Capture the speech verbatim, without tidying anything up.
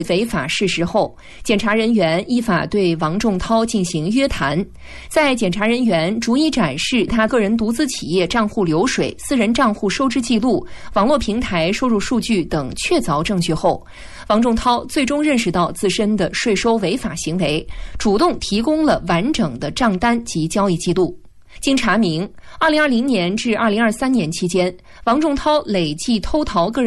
违法事实后，检察人员依法对王仲涛进行约谈。在检察人员逐一展示他个人独资企业账户流水、私人账户收支记录、网络平台收入数据等确凿证据后，王仲涛最终认识到自身的税收违法行为，主动提供了完整的账单及交易记录。经查明，二零二零年至二零二三年期间，王仲涛累计偷逃个人